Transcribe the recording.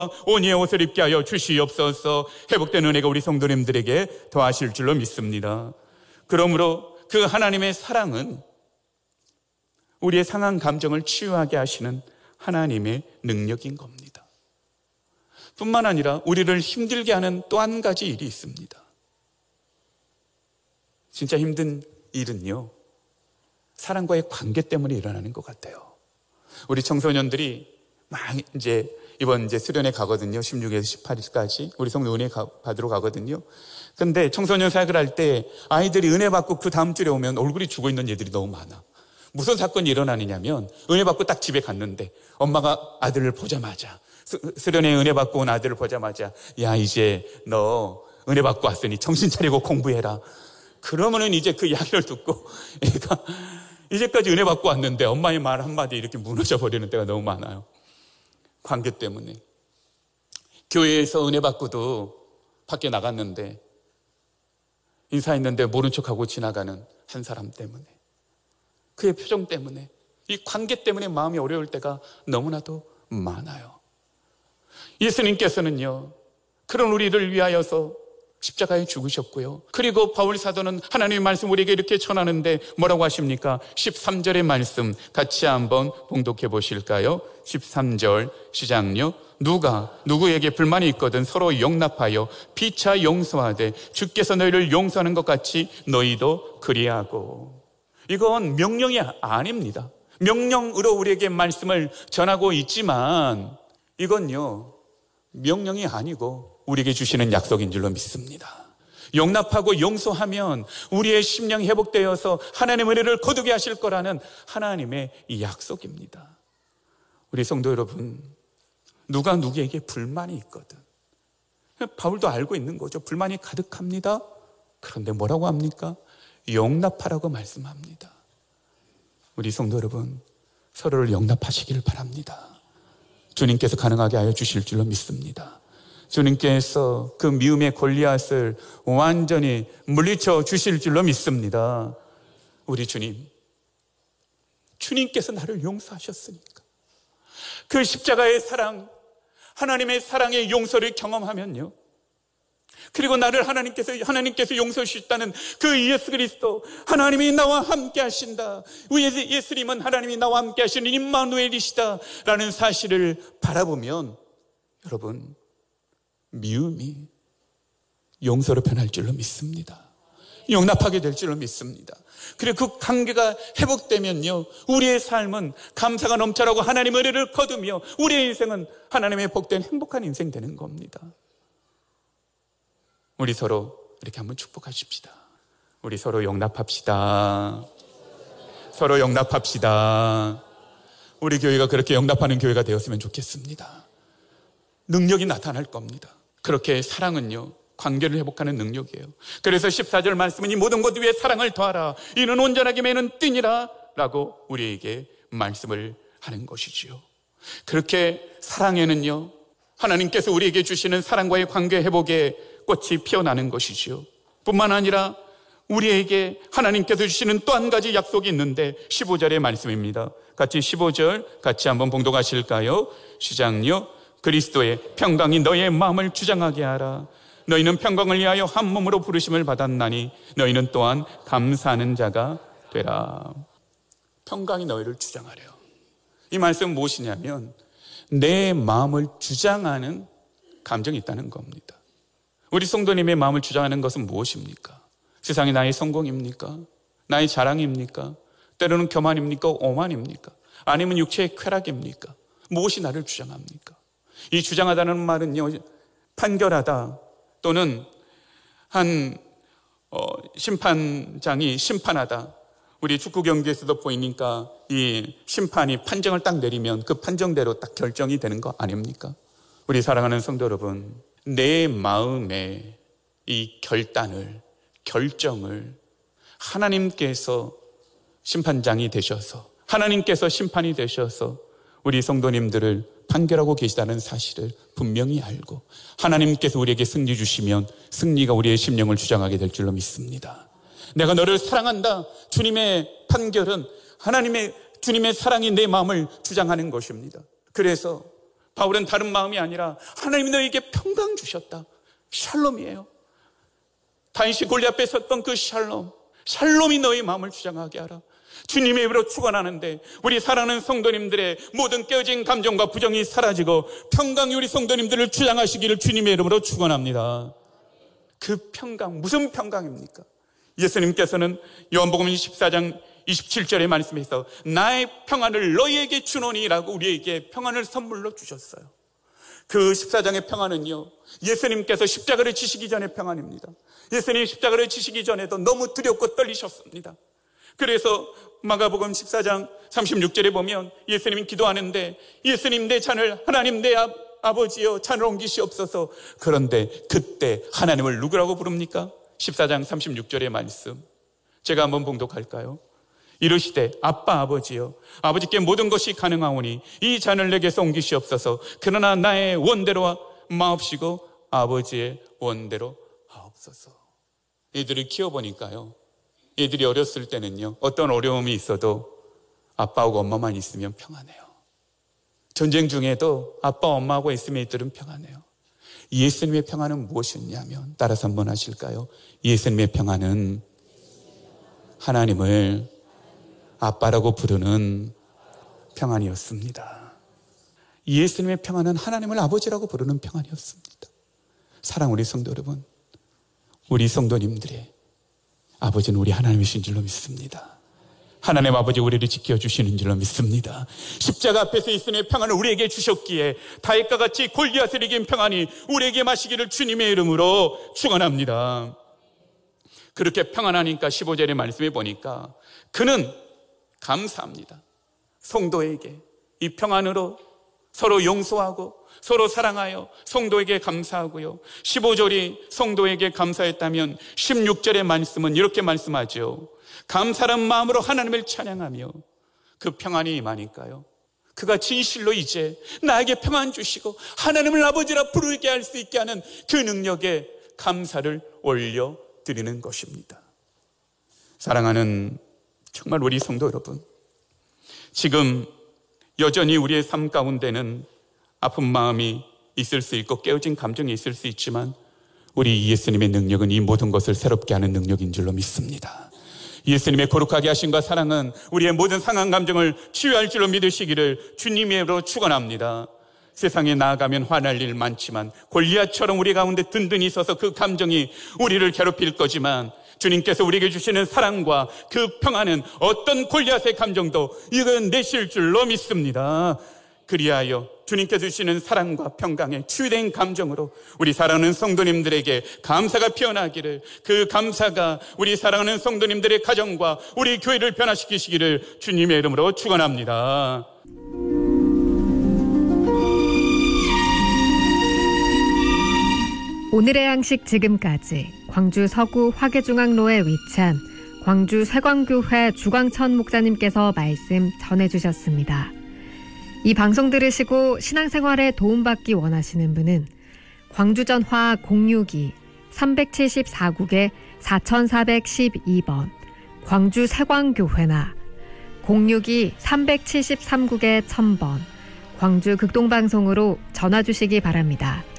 온유의 옷을 입게 하여 주시옵소서. 회복된 은혜가 우리 성도님들에게 더하실 줄로 믿습니다. 그러므로 그 하나님의 사랑은 우리의 상한 감정을 치유하게 하시는 하나님의 능력인 겁니다. 뿐만 아니라 우리를 힘들게 하는 또 한 가지 일이 있습니다. 진짜 힘든 일은요, 사랑과의 관계 때문에 일어나는 것 같아요. 우리 청소년들이 막 이번 수련회 가거든요. 16일에서 18일까지 우리 성도 은혜 받으러 가거든요. 근데 청소년 사역을 할 때 아이들이 은혜 받고 그 다음 주에 오면 얼굴이 죽어 있는 애들이 너무 많아. 무슨 사건이 일어나느냐면 은혜 받고 딱 집에 갔는데 엄마가 아들을 보자마자, 수련회 은혜 받고 온 아들을 보자마자, 야, 이제 너 은혜 받고 왔으니 정신 차리고 공부해라. 그러면은 이제 그 이야기를 듣고 애가 이제까지 은혜 받고 왔는데 엄마의 말 한마디에 이렇게 무너져 버리는 때가 너무 많아요. 관계 때문에. 교회에서 은혜 받고도 밖에 나갔는데 인사했는데 모른 척하고 지나가는 한 사람 때문에, 그의 표정 때문에, 이 관계 때문에 마음이 어려울 때가 너무나도 많아요. 예수님께서는요, 그런 우리를 위하여서 십자가에 죽으셨고요. 그리고 바울 사도는 하나님의 말씀 우리에게 이렇게 전하는데 뭐라고 하십니까? 13절의 말씀 같이 한번 봉독해 보실까요? 13절 시작요. 누가 누구에게 불만이 있거든 서로 용납하여 피차 용서하되 주께서 너희를 용서하는 것 같이 너희도 그리하고. 이건 명령이 아닙니다. 명령으로 우리에게 말씀을 전하고 있지만 이건요, 명령이 아니고 우리에게 주시는 약속인 줄로 믿습니다. 용납하고 용서하면 우리의 심령이 회복되어서 하나님의 은혜를 거두게 하실 거라는 하나님의 약속입니다. 우리 성도 여러분, 누가 누구에게 불만이 있거든, 바울도 알고 있는 거죠. 불만이 가득합니다. 그런데 뭐라고 합니까? 용납하라고 말씀합니다. 우리 성도 여러분, 서로를 용납하시길 바랍니다. 주님께서 가능하게 하여 주실 줄로 믿습니다. 주님께서 그 미움의 골리앗을 완전히 물리쳐 주실 줄로 믿습니다. 우리 주님께서 나를 용서하셨으니까 그 십자가의 사랑, 하나님의 사랑의 용서를 경험하면요, 그리고 나를 하나님께서 용서해 주셨다는 그 예수 그리스도, 하나님이 나와 함께 하신다, 우리 예수님은 하나님이 나와 함께 하시는 임마누엘이시다 라는 사실을 바라보면 여러분, 미움이 용서로 변할 줄로 믿습니다. 용납하게 될 줄로 믿습니다. 그리고 그 관계가 회복되면요, 우리의 삶은 감사가 넘쳐나고 하나님의 은혜를 거두며 우리의 인생은 하나님의 복된 행복한 인생 되는 겁니다. 우리 서로 이렇게 한번 축복하십시다. 우리 서로 용납합시다. 서로 용납합시다. 우리 교회가 그렇게 용납하는 교회가 되었으면 좋겠습니다. 능력이 나타날 겁니다. 그렇게 사랑은요, 관계를 회복하는 능력이에요. 그래서 14절 말씀은 이 모든 것 위에 사랑을 더하라. 이는 온전하게 매는 띠니라 라고 우리에게 말씀을 하는 것이지요. 그렇게 사랑에는요, 하나님께서 우리에게 주시는 사랑과의 관계 회복의 꽃이 피어나는 것이지요. 뿐만 아니라 우리에게 하나님께서 주시는 또 한 가지 약속이 있는데 15절의 말씀입니다. 같이 15절 같이 한번 봉독하실까요? 시작요. 그리스도의 평강이 너의 마음을 주장하게 하라. 너희는 평강을 위하여 한 몸으로 부르심을 받았나니 너희는 또한 감사하는 자가 되라. 평강이 너희를 주장하래요. 이 말씀은 무엇이냐면 내 마음을 주장하는 감정이 있다는 겁니다. 우리 성도님의 마음을 주장하는 것은 무엇입니까? 세상이 나의 성공입니까? 나의 자랑입니까? 때로는 교만입니까? 오만입니까? 아니면 육체의 쾌락입니까? 무엇이 나를 주장합니까? 이 주장하다는 말은요, 판결하다 또는 한 심판장이 심판하다. 우리 축구 경기에서도 보이니까 이 심판이 판정을 딱 내리면 그 판정대로 딱 결정이 되는 거 아닙니까? 우리 사랑하는 성도 여러분, 내 마음의 이 결정을 하나님께서 심판장이 되셔서, 하나님께서 심판이 되셔서 우리 성도님들을 판결하고 계시다는 사실을 분명히 알고 하나님께서 우리에게 승리 주시면 승리가 우리의 심령을 주장하게 될 줄로 믿습니다. 내가 너를 사랑한다. 주님의 판결은 주님의 사랑이 내 마음을 주장하는 것입니다. 그래서 바울은 다른 마음이 아니라 하나님이 너에게 평강 주셨다. 샬롬이에요. 다윗이 골리앗 앞에 섰던 그 샬롬이 너의 마음을 주장하게 하라. 주님의 입으로 축원하는데 우리 사랑하는 성도님들의 모든 깨어진 감정과 부정이 사라지고 평강이 우리 성도님들을 주장하시기를 주님의 이름으로 축원합니다. 그 평강, 무슨 평강입니까? 예수님께서는 요한복음 14장 27절의 말씀에서 나의 평안을 너희에게 주노니라고 우리에게 평안을 선물로 주셨어요. 그 14장의 평안은요, 예수님께서 십자가를 지시기 전의 평안입니다. 예수님이 십자가를 지시기 전에도 너무 두렵고 떨리셨습니다. 그래서 마가복음 14장 36절에 보면 예수님이 기도하는데 예수님 내 잔을 하나님 내 아버지여 잔을 옮기시옵소서. 그런데 그때 하나님을 누구라고 부릅니까? 14장 36절의 말씀 제가 한번 봉독할까요? 이르시되 아빠 아버지여 아버지께 모든 것이 가능하오니 이 잔을 내게서 옮기시옵소서. 그러나 나의 원대로 마옵시고 아버지의 원대로 하옵소서. 애들을 키워보니까요, 애들이 어렸을 때는요, 어떤 어려움이 있어도 아빠하고 엄마만 있으면 평안해요. 전쟁 중에도 아빠 엄마하고 있으면 애들은 평안해요. 예수님의 평안은 무엇이었냐면, 따라서 한번 하실까요? 예수님의 평안은 하나님을 아빠라고 부르는 평안이었습니다. 예수님의 평안은 하나님을 아버지라고 부르는 평안이었습니다. 사랑 우리 성도 여러분, 우리 성도님들의 아버지는 우리 하나님이신 줄로 믿습니다. 하나님 아버지 우리를 지켜주시는 줄로 믿습니다. 십자가 앞에서 예수님의 평안을 우리에게 주셨기에 다윗과 같이 골리앗을 이긴 평안이 우리에게 마시기를 주님의 이름으로 축원합니다. 그렇게 평안하니까 15절의 말씀에 보니까 그는 감사합니다. 성도에게 이 평안으로 서로 용서하고 서로 사랑하여 성도에게 감사하고요. 15절이 성도에게 감사했다면 16절의 말씀은 이렇게 말씀하죠. 감사한 마음으로 하나님을 찬양하며 그 평안이 임하니까요, 그가 진실로 이제 나에게 평안 주시고 하나님을 아버지라 부르게 할 수 있게 하는 그 능력에 감사를 올려드리는 것입니다. 사랑하는 정말 우리 성도 여러분, 지금 여전히 우리의 삶 가운데는 아픈 마음이 있을 수 있고 깨어진 감정이 있을 수 있지만 우리 예수님의 능력은 이 모든 것을 새롭게 하는 능력인 줄로 믿습니다. 예수님의 거룩하게 하심과 사랑은 우리의 모든 상한 감정을 치유할 줄로 믿으시기를 주님의 이름으로 축원합니다. 세상에 나아가면 화날 일 많지만 골리앗처럼 우리 가운데 든든히 서서 그 감정이 우리를 괴롭힐 거지만 주님께서 우리에게 주시는 사랑과 그 평안은 어떤 골리앗의 감정도 이겨내실 줄로 믿습니다. 그리하여 주님께서 주시는 사랑과 평강에 치유된 감정으로 우리 사랑하는 성도님들에게 감사가 피어나기를, 그 감사가 우리 사랑하는 성도님들의 가정과 우리 교회를 변화시키시기를 주님의 이름으로 축원합니다. 오늘의 양식 지금까지 광주 서구 화계중앙로에 위치한 광주 세광교회 주광천 목사님께서 말씀 전해주셨습니다. 이 방송 들으시고 신앙생활에 도움받기 원하시는 분은 광주전화 062-374국에 4412번 광주 세광교회나 062-373국에 1000번 광주 극동방송으로 전화 주시기 바랍니다.